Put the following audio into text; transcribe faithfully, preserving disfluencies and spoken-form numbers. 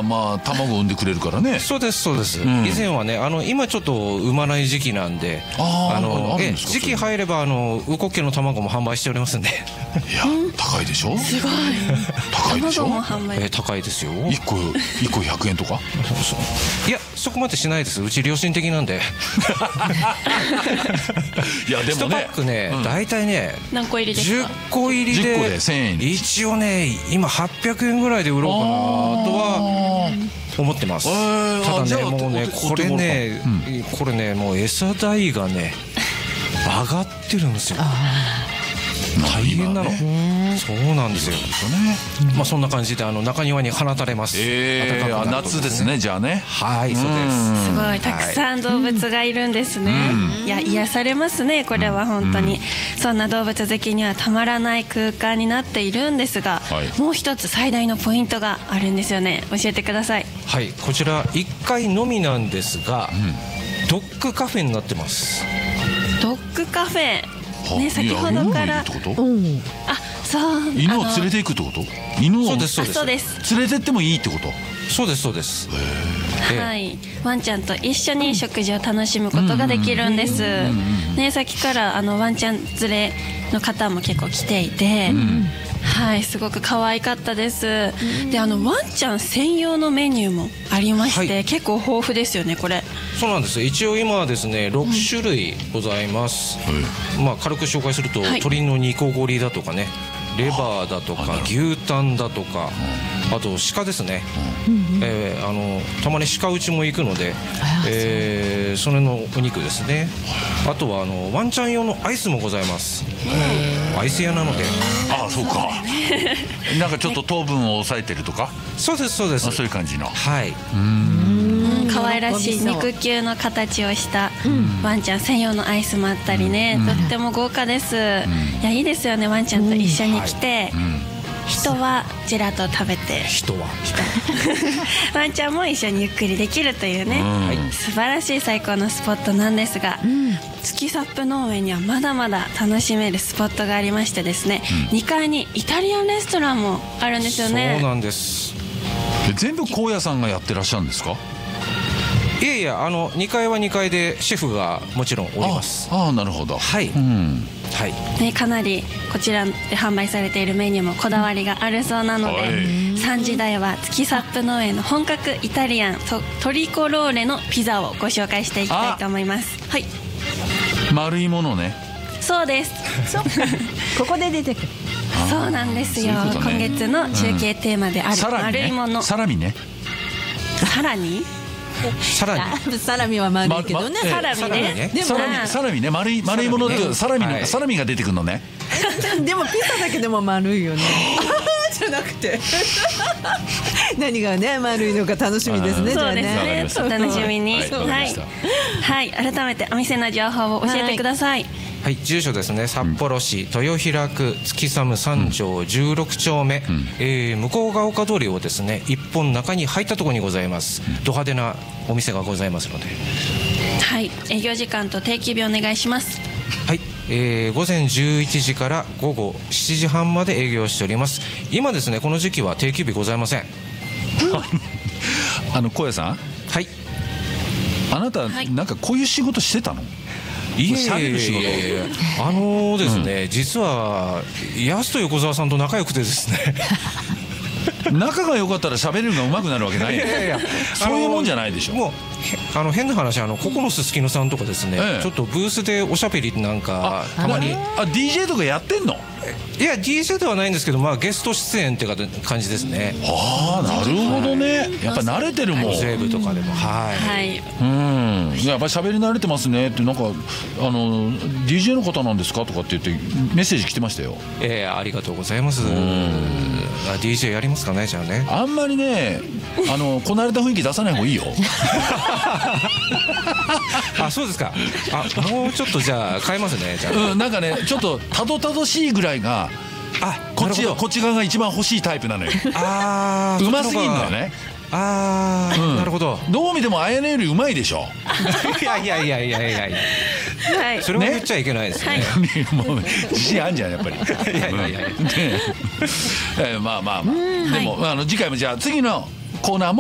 がまあ卵を産んでくれるからね。 そうですそうです、 うん、 以前はねあの今ちょっと産まない時期なんで、 ああのあえ時期入ればあのウコッケの卵も販売しておりますんで。 いや高いでしょ。 すごい高いでしょ。 卵も販売、 え高いですよ。 いっこいっこひゃくえんとか。 そうそう、いやそこまでしないです。うち良心的なんで。 いやでもねいちパックね、うん、大体ね何個入りですか。 じゅっこ入りでじゅっこでせんえん。 一応ね今はっぴゃくえんぐらいで売ろうかなとは思ってます。ただねもうねこれね、うん、これねもう餌代がね上がってるんですよ。大変なの、ね、そうなんですよ、ね、まあそんな感じであの中庭に放たれます、 えー、夏ですね。じゃあね。 はいそうです。 すごいたくさん動物がいるんですね、うん、いや癒されますねこれは本当に、うん、そんな動物好きにはたまらない空間になっているんですが、はい、もう一つ最大のポイントがあるんですよね。教えてください。 はい、こちらいっかいのみなんですが、うん、ドッグカフェになってます。 ドッグカフェね、先ほどからあ、そう犬を連れていくってこと。犬をそうですそうですそうです連れてってもいいってこと。 そうですそうです。 はい、ワンちゃんと一緒に食事を楽しむことができるんです、ね、さっきからあのワンちゃん連れの方も結構来ていて、うん、はい、すごく可愛かったです、うん、であのワンちゃん専用のメニューもありまして、はい、結構豊富ですよねこれ。 そうなんです。一応今はですねろくしゅるいございます、うん、まあ、軽く紹介すると、はい、鶏の煮こごりだとかねレバーだとか牛タンだとか、あと鹿ですね、えー、あのたまに鹿打ちも行くので、えー、それのお肉ですね。あとはあのワンちゃん用のアイスもございます。アイス屋なので。 ああそうか。なんかちょっと糖分を抑えてるとか。 そうですそうです。 そういう感じの。 はい。うーん、可愛らしい肉球の形をしたワンちゃん専用のアイスもあったりね、とっても豪華です。いやいいですよね、ワンちゃんと一緒に来て。人はジェラートを食べて、 人はワンちゃんも一緒にゆっくりできるというね、うん、素晴らしい最高のスポットなんですが、うん、月サップ農園にはまだまだ楽しめるスポットがありましてですね、うん、にかいにイタリアンレストランもあるんですよね。 そうなんです。 全部高野さんがやってらっしゃるんですか。 いやいや、あのにかいはにかいでシェフがもちろんおります。 ああ、なるほど。 はい、 うん、 はいね、かなりこちらで販売されているメニューもこだわりがあるそうなので、はい、さんじ台は月サップ農園の本格イタリアントリコローレのピザをご紹介していきたいと思います。はい、 丸いものね。 そうです。 そうここで出てくる。 そうなんですよ。ううね、今月の中継テーマである丸いもの、 うん、サラミね。 さらにサラミサラミは丸いけどね、 ま、サラミね。 でもサラミ、サラミね、丸い丸いものってサラミの、はい、サラミが出てくるのね。 でもピザだけでも丸いよね。じゃなくて何がね丸いのか楽しみですね。 そうですね、お楽しみに。はい、はいはい、改めてお店の情報を教えてください。 はい、住所ですね、札幌市豊平区月寒三条じゅうろくちょうめ、うん、えー、向こうが丘通りをですね一本中に入ったところにございます。ド派手なお店がございますので。 はい、営業時間と定休日お願いします。 はい、えー、午前じゅういちじから午後しちじはんまで営業しております。今ですねこの時期は定休日ございません。 あの小屋さん、 はい、 あなた、はい、なんかこういう仕事してたの？ いえいえいえ、あのーですね、うん、実はヤスと横澤さんと仲良くてですね仲が良かったら喋れるのが上手くなるわけない。いやいやいや、そういうもんじゃないでしょ。 もうあの変な話、あのココノススキノさんとかですね、ええ、ちょっとブースでおしゃべりなんかたまに。 あ、ディージェー とかやってんの？ いや ディージェー ではないんですけど、まあ、ゲスト出演って感じですね。 ああ、なるほどね。やっぱ慣れてるもん。 セーブとかでも、はい、 はい、 うん、やっぱり喋り慣れてますねって、なんかあの ディージェー の方なんですかとかって言ってメッセージ来てましたよ。 えー、ありがとうございます。ディージェー やりますかね、じゃあね。 あんまりね、あのこなれた雰囲気出さない方がいいよ。 あ、そうですか。あ、もうちょっとじゃあ変えますね。じゃあ、 うん、なんかね、ちょっとたどたどしいぐらいが、あ、こっちこっち側が一番欲しいタイプなのよ。ああ、うますぎんだよね。 ああ、うん、なるほど。 どう見てもあやねよりうまいでしょ。 いやいやいやいやいやいや、はい、それは言っちゃいけないですね。 ね、もう自信あんじゃんやっぱり。いやいやいや、ね、えー、まあまあまあ、でも、はい、あの次回もじゃあ次のコーナーも